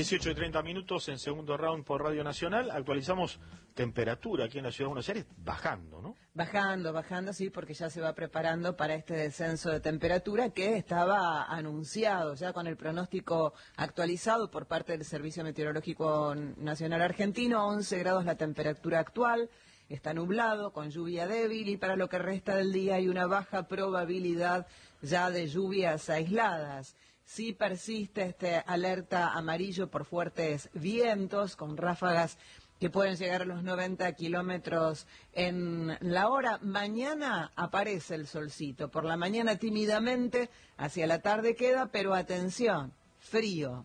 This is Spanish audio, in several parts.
18:30 en segundo round por Radio Nacional. Actualizamos temperatura aquí en la Ciudad de Buenos Aires, bajando, ¿no? Bajando, sí, porque ya se va preparando para este descenso de temperatura que estaba anunciado ya con el pronóstico actualizado por parte del Servicio Meteorológico Nacional Argentino. 11 grados la temperatura actual. Está nublado, con lluvia débil, y para lo que resta del día hay una baja probabilidad ya de lluvias aisladas. Sí persiste este alerta amarillo por fuertes vientos, con ráfagas que pueden llegar a los 90 kilómetros en la hora. Mañana aparece el solcito, por la mañana tímidamente, hacia la tarde queda, pero atención, frío.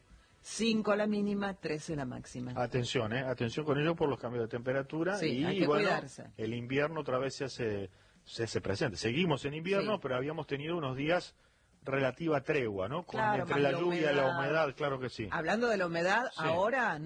5 la mínima, 13 la máxima. Atención con ello por los cambios de temperatura. Sí, y hay que cuidarse. El invierno otra vez se hace presente. Seguimos en invierno, sí, pero habíamos tenido unos días relativa tregua, ¿no? Claro, entre la lluvia y la humedad, claro que sí. Hablando de la humedad, sí, ahora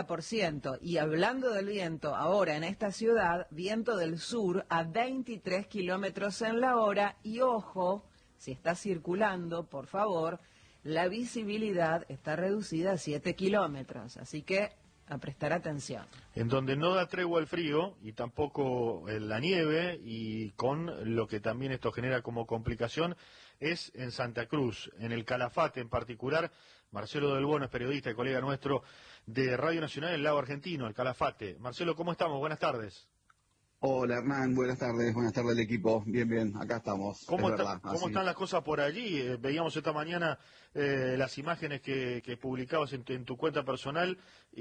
90%. Y hablando del viento, ahora en esta ciudad, viento del sur a 23 kilómetros en la hora. Y ojo, si está circulando, por favor, la visibilidad está reducida a 7 kilómetros, así que a prestar atención. En donde no da tregua el frío y tampoco la nieve, y con lo que también esto genera como complicación, es en Santa Cruz, en el Calafate en particular. Marcelo Del Bono es periodista y colega nuestro de Radio Nacional del Lago Argentino, el Calafate. Marcelo, ¿cómo estamos? Buenas tardes. Hola Hernán, buenas tardes al equipo. Bien, acá estamos. ¿Cómo están las cosas por allí? Veíamos esta mañana las imágenes que publicabas en tu cuenta personal,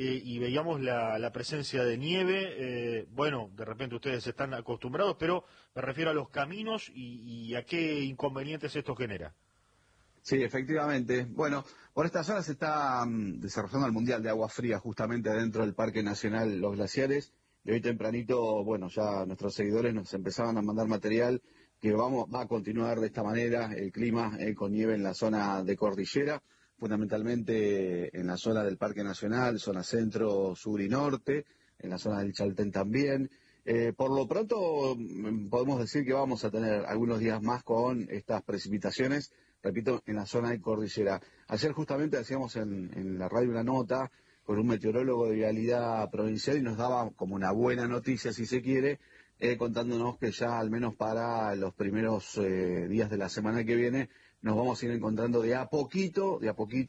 y veíamos la presencia de nieve. Bueno, de repente ustedes están acostumbrados, pero me refiero a los caminos y a qué inconvenientes esto genera. Sí, efectivamente. Bueno, por esta zona se está desarrollando el Mundial de Agua Fría, justamente dentro del Parque Nacional Los Glaciares. Y hoy tempranito, bueno, ya nuestros seguidores nos empezaban a mandar material que va a continuar de esta manera, el clima con nieve en la zona de cordillera, fundamentalmente en la zona del Parque Nacional, zona centro, sur y norte, en la zona del Chaltén también. Por lo pronto podemos decir que vamos a tener algunos días más con estas precipitaciones, repito, en la zona de cordillera. Ayer justamente hacíamos en la radio una nota con un meteorólogo de vialidad provincial y nos daba como una buena noticia, si se quiere, contándonos que ya al menos para los primeros días de la semana que viene nos vamos a ir encontrando de a poquito,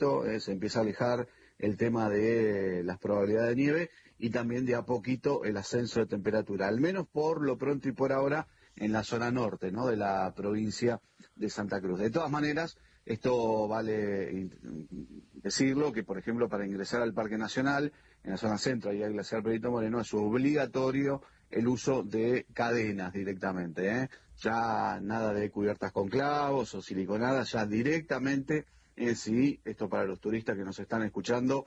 se empieza a alejar el tema de las probabilidades de nieve, y también de a poquito el ascenso de temperatura, al menos por lo pronto y por ahora en la zona norte, ¿no?, de la provincia de Santa Cruz. De todas maneras, esto vale decirlo, que por ejemplo para ingresar al Parque Nacional, en la zona centro, ahí al Glaciar Perito Moreno, es obligatorio el uso de cadenas directamente, ¿eh? Ya nada de cubiertas con clavos o siliconadas, ya directamente, sí, esto para los turistas que nos están escuchando,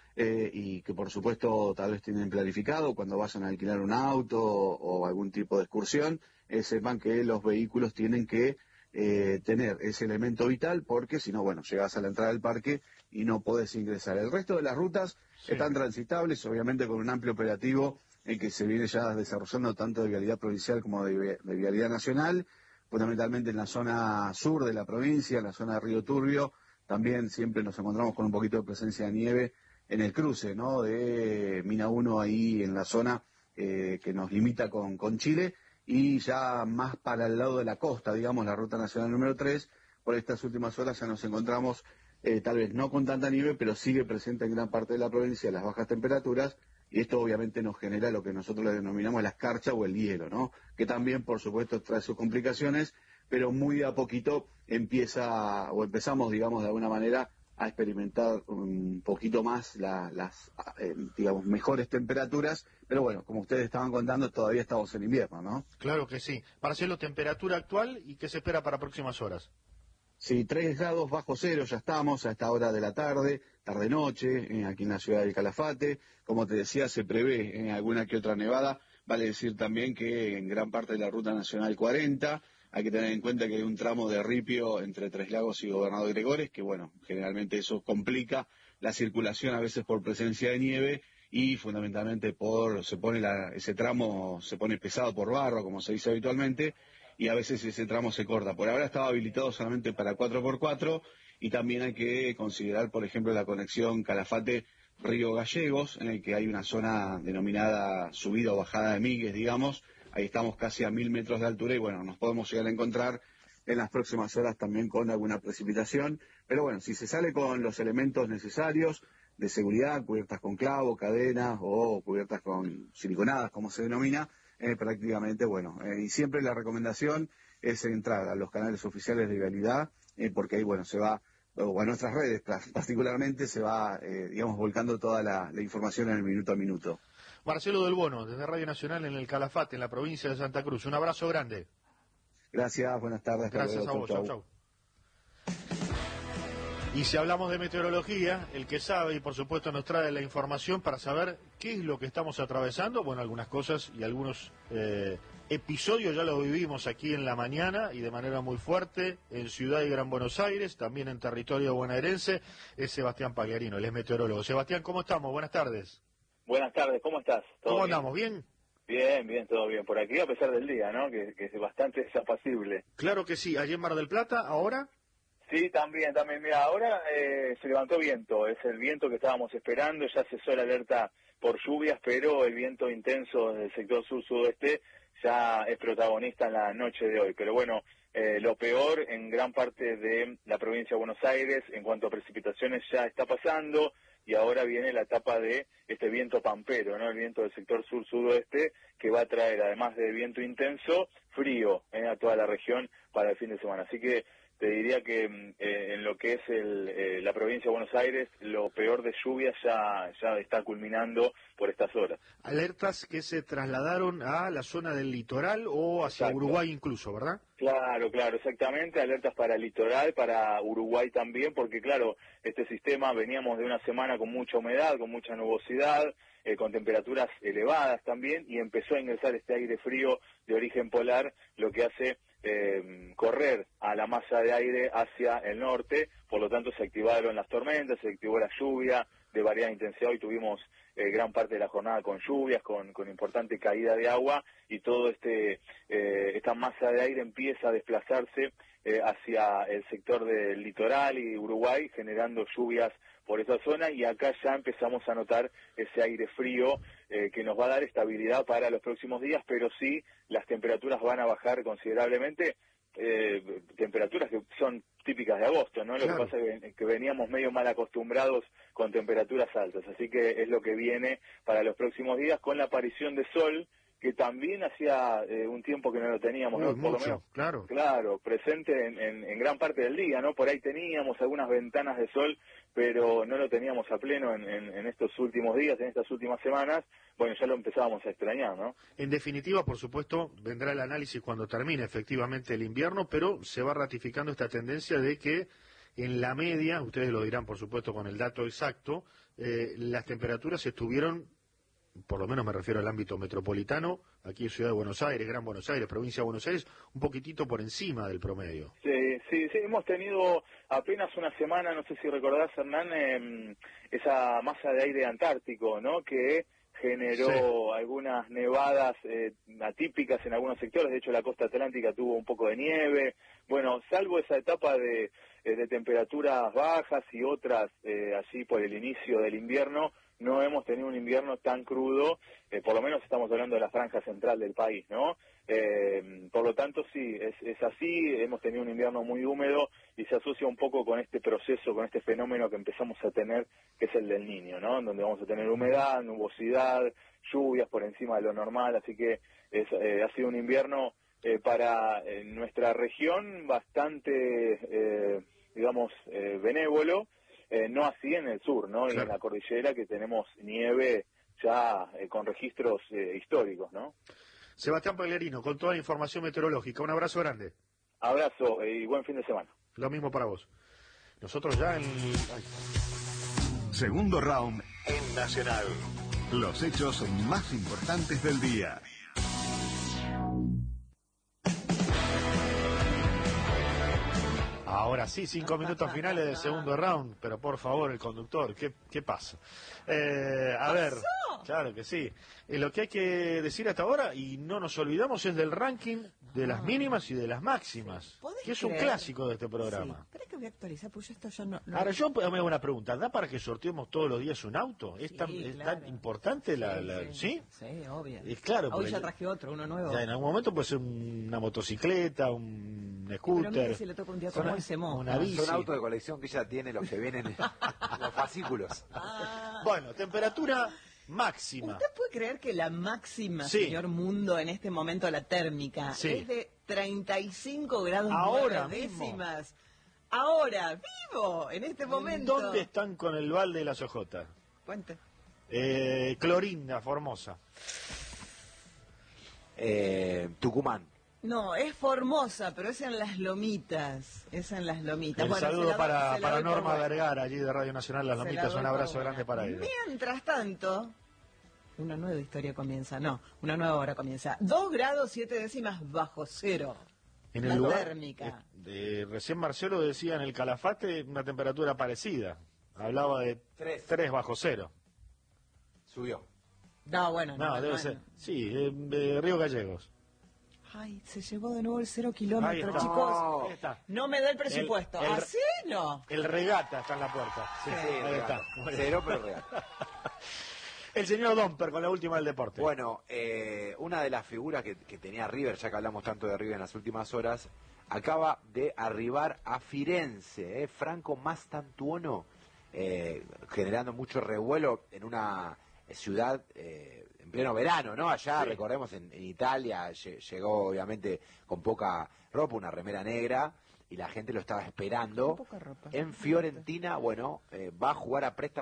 y que por supuesto tal vez tienen planificado cuando vayan a alquilar un auto o algún tipo de excursión, sepan que los vehículos tienen que tener ese elemento vital, porque si no, bueno, llegas a la entrada del parque y no podés ingresar. El resto de las rutas están transitables, obviamente con un amplio operativo que se viene ya desarrollando tanto de vialidad provincial como de vialidad nacional, fundamentalmente en la zona sur de la provincia, en la zona de Río Turbio. También siempre nos encontramos con un poquito de presencia de nieve en el cruce, ¿no?, de Mina 1, ahí en la zona que nos limita con Chile. Y ya más para el lado de la costa, digamos, la ruta nacional número 3, por estas últimas horas ya nos encontramos, tal vez no con tanta nieve, pero sigue presente en gran parte de la provincia las bajas temperaturas, y esto obviamente nos genera lo que nosotros le denominamos la escarcha o el hielo, ¿no?, que también, por supuesto, trae sus complicaciones, pero muy a poquito empezamos, digamos, de alguna manera, a experimentar un poquito más las digamos, mejores temperaturas, pero bueno, como ustedes estaban contando, todavía estamos en invierno, ¿no? Claro que sí. Marcelo, temperatura actual y qué se espera para próximas horas. Sí, 3 grados bajo cero ya estamos a esta hora de la tarde-noche, aquí en la ciudad del Calafate. Como te decía, se prevé alguna que otra nevada. Vale decir también que en gran parte de la Ruta Nacional 40... hay que tener en cuenta que hay un tramo de ripio entre Tres Lagos y Gobernador Gregores, que bueno, generalmente eso complica la circulación a veces por presencia de nieve, y fundamentalmente ese tramo se pone pesado por barro, como se dice habitualmente, y a veces ese tramo se corta. Por ahora estaba habilitado solamente para 4x4, y también hay que considerar, por ejemplo, la conexión Calafate Río Gallegos, en el que hay una zona denominada subida o bajada de Migues, digamos. Ahí estamos casi a 1000 metros de altura y bueno, nos podemos llegar a encontrar en las próximas horas también con alguna precipitación. Pero bueno, si se sale con los elementos necesarios de seguridad, cubiertas con clavo, cadenas o cubiertas con siliconadas, como se denomina, prácticamente, bueno, y siempre la recomendación es entrar a los canales oficiales de Vialidad, porque ahí, bueno, se va, o a nuestras redes particularmente, se va, digamos, volcando toda la información en el minuto a minuto. Marcelo Del Bono, desde Radio Nacional en el Calafate, en la provincia de Santa Cruz. Un abrazo grande. Gracias, buenas tardes. Gracias a vos, chau, chau. Y si hablamos de meteorología, el que sabe y por supuesto nos trae la información para saber qué es lo que estamos atravesando, bueno, algunas cosas y algunos episodios ya los vivimos aquí en la mañana y de manera muy fuerte en Ciudad y Gran Buenos Aires, también en territorio bonaerense, es Sebastián Pagliarino, él es meteorólogo. Sebastián, ¿cómo estamos? Buenas tardes. Buenas tardes, ¿cómo estás? ¿Cómo andamos? ¿Bien? Bien, todo bien. Por aquí, a pesar del día, ¿no? Que es bastante desapacible. Claro que sí. ¿Allí en Mar del Plata, ahora? Sí, también. Mira, ahora se levantó viento. Es el viento que estábamos esperando. Ya cesó la alerta por lluvias, pero el viento intenso del sector sur-sudoeste ya es protagonista en la noche de hoy. Pero bueno, lo peor en gran parte de la provincia de Buenos Aires en cuanto a precipitaciones ya está pasando. Y ahora viene la etapa de este viento pampero, ¿no? El viento del sector sur-sudoeste, que va a traer, además de viento intenso, frío a toda la región para el fin de semana. Así que te diría que en lo que es la provincia de Buenos Aires, lo peor de lluvia ya está culminando por estas horas. Alertas que se trasladaron a la zona del litoral o hacia Exacto. Uruguay incluso, ¿verdad? Claro, exactamente. Alertas para el litoral, para Uruguay también, porque claro, este sistema veníamos de una semana con mucha humedad, con mucha nubosidad, con temperaturas elevadas también, y empezó a ingresar este aire frío de origen polar, lo que hace correr a la masa de aire hacia el norte, por lo tanto se activaron las tormentas, se activó la lluvia de variada intensidad. Hoy tuvimos gran parte de la jornada con lluvias, con importante caída de agua, y todo esta masa de aire empieza a desplazarse hacia el sector del litoral y Uruguay, generando lluvias por esa zona, y acá ya empezamos a notar ese aire frío que nos va a dar estabilidad para los próximos días, pero sí las temperaturas van a bajar considerablemente, temperaturas que son típicas de agosto, ¿no? Claro. Lo que pasa es que veníamos medio mal acostumbrados con temperaturas altas, así que es lo que viene para los próximos días, con la aparición de sol, que también hacía un tiempo que no lo teníamos, ¿no? Por lo menos, claro, presente en gran parte del día, ¿no? Por ahí teníamos algunas ventanas de sol, pero no lo teníamos a pleno en estos últimos días, en estas últimas semanas. Bueno, ya lo empezábamos a extrañar, ¿no? En definitiva, por supuesto, vendrá el análisis cuando termine efectivamente el invierno, pero se va ratificando esta tendencia de que en la media, ustedes lo dirán por supuesto con el dato exacto, las temperaturas estuvieron, por lo menos me refiero al ámbito metropolitano, aquí en Ciudad de Buenos Aires, Gran Buenos Aires, provincia de Buenos Aires, un poquitito por encima del promedio. Sí, hemos tenido apenas una semana, no sé si recordás, Hernán, esa masa de aire antártico, ¿no? Que generó algunas nevadas atípicas en algunos sectores. De hecho, la costa atlántica tuvo un poco de nieve. Bueno, salvo esa etapa de temperaturas bajas y otras así por el inicio del invierno, no hemos tenido un invierno tan crudo, por lo menos estamos hablando de la franja central del país, ¿no? Por lo tanto, sí, es así, hemos tenido un invierno muy húmedo y se asocia un poco con este proceso, con este fenómeno que empezamos a tener, que es el del Niño, ¿no? Donde vamos a tener humedad, nubosidad, lluvias por encima de lo normal, así que ha sido un invierno para nuestra región bastante, benévolo. No así en el sur, ¿no? Claro. Y en la cordillera, que tenemos nieve ya con registros históricos, ¿no? Sebastián Pagliarino, con toda la información meteorológica. Un abrazo grande. Abrazo y buen fin de semana. Lo mismo para vos. Nosotros ya en... Segundo round en Nacional. Los hechos más importantes del día. Ahora sí, 5 minutos finales del segundo round, pero por favor, el conductor, ¿qué pasa? A ver, Claro que sí. Lo que hay que decir hasta ahora, y no nos olvidamos, es del ranking de las mínimas y de las máximas, ¿Podés que es un creer? clásico de este programa. Sí. ¿Crees que voy a actualizar? Pues esto yo no... Ahora, yo me hago una pregunta. ¿Da para que sorteemos todos los días un auto? ¿Es, Sí, es claro. tan importante ¿sí? Sí, obvio. Es claro. Hoy porque ya traje otro, uno nuevo. ya en algún momento puede ser una motocicleta, un Pero scooter, mira si le toca un día como hoy se moja. una bici. Son autos de colección que ella tiene, los que vienen en los fascículos. Bueno, temperatura máxima. ¿Usted puede creer que la máxima, Sí. señor Mundo, en este momento, la térmica, Sí. es de 35 grados Ahora 9 mismo. décimas? Ahora, vivo, en este momento. ¿Dónde están con el balde y las ojotas? Cuente. Clorinda, Formosa. Tucumán. No, es Formosa, pero es en las Lomitas. Es en las Lomitas. El Bueno, saludo se la para doy por Norma buena. Vergara, allí de Radio Nacional Las Se la Lomitas. doy Un por abrazo buena. grande para ella. Mientras tanto, una nueva historia comienza. No, una nueva hora comienza. 2 grados 7 décimas bajo cero. En el la lugar, térmica. recién Marcelo decía en el Calafate una temperatura parecida. Hablaba de 3 bajo cero. Subió. No, bueno, No, debe ser. Sí, Río Gallegos. Ay, se llevó de nuevo el 0 Ahí kilómetros, está. chicos. Ahí está. No me da el presupuesto. El- ¿Así? No. El regata está en la puerta. Sí, ahí está. regalo. Muy bien. Cero, pero real. El señor Domper con la última del deporte. Bueno, una de las figuras que tenía River, ya que hablamos tanto de River en las últimas horas, acaba de arribar a Firenze, Franco Mastantuono, generando mucho revuelo en una ciudad en pleno verano, ¿no? Allá, Sí. recordemos, en Italia, llegó obviamente con poca ropa, una remera negra, y la gente lo estaba esperando. Con poca ropa. En Fiorentina, bueno, va a jugar a préstamo